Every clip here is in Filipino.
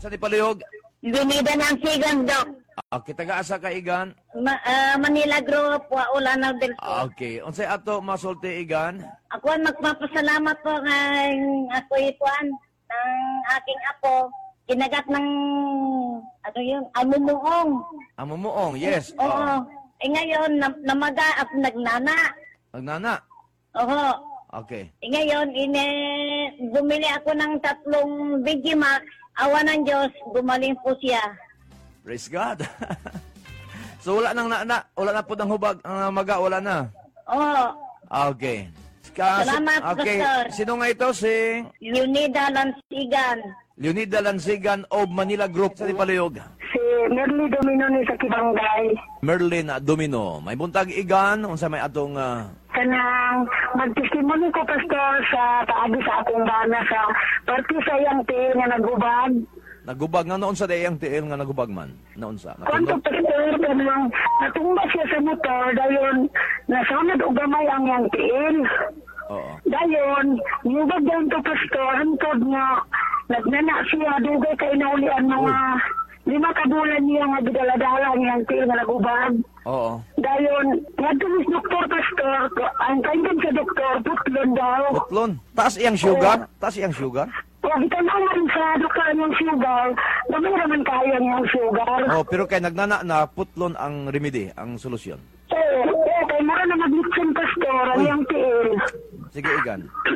Sa di palihog? Binida ng sigang, Dok. Okay, taga-asa ka igan? Manila Group, Waulanaw del Sur. Okay. Unsay ato masulti igan? Ako ang magpapasalamat po ng ako ipuan ng aking apo. Kinagat ng, ano yun, amumuong. Amumuong, yes. Oo. Ngayon, namaga at nagnana. Nagnana? Oo. Okay. Ngayon, bumili ako ng 3 Vigimax. Awa ng Diyos, gumaling po siya. Praise God. So wala nang wala na po ng hubag, ang maga, wala na. Oo. Okay. Salamat, okay. Pastor. Sino nga ito? Si Leonida Lansigan. Leonida Lansigan of Manila Group sa Dipaluyog. Si Merly Domino ni sa Kibangay. Merlin Domino. May buntag igan, unsa may atong Kanang magtestimony ko, Pastor, sa paagi sa akong bana sa party sa iyang tiil nga nagubad. nagubag nga noon sa dayang tiil nga nagubag man. Noon sa. Kwanto, Pastor, kanang natumba siya sa motor, dayon nasunod o gamay ang iyang tiil. Oo. Dayon, niyubag dayon to, Pastor, hantod nga nagnana siya, dugay kay naulian mga 5 kabulan niya nga gidaladala niyang tiil nga nagubag. Oo. Dayon, nagtulis doktor, Pastor, ang kaingan sa doktor, putlon daw. Putlon. Taas iyang sugar? Taas iyang sugar? Huwag itanawan sa doktor niyang sugar, dami naman kaya niyang sugar. Oh, pero kay nagnana na putlon ang remedy, ang solusyon. Kay mara na maglitsin, Pastor, ang Uy. iyang tiil. Sige igan.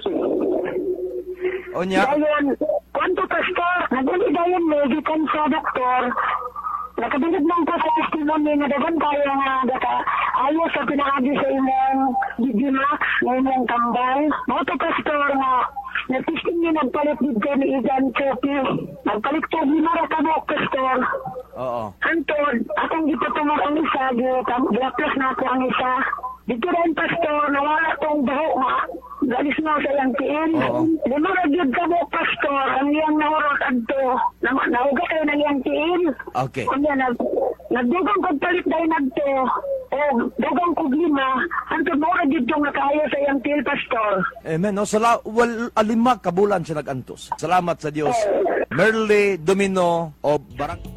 Onya. Dayon, kwanto, Pastor, naguli dayon medikan sa doktor, nakabilib lang ko sa testimony na dagan kaya nga daka ayos sa pinaagi sa imong Digimax, nga imong tambal. Mga to, Pastor, nga nagtisting niya nagpalit dito ni Igan Choki. Nagpalit ko di mara ka mo, Pastor. Oo. Antod, akong gipatumag ang isa, gilaplas na ako ang isa. Dito rin, Pastor, nawala tong baho nga. Galis na sa iyang tiil. Oo. Di mo ragyod ka mo, Pastor, ang iyang nahurot adto. Nauga kayo ng iyang tiil. Okay. Kanya, nagdugang kong palit dahil nagto. O, dugang kong 5. Antod mo ragyod kong nakaya sa iyang tiil, Pastor. Amen. No, alima kabulan siya nagantos. Salamat sa Dios. Merly Domino of Barang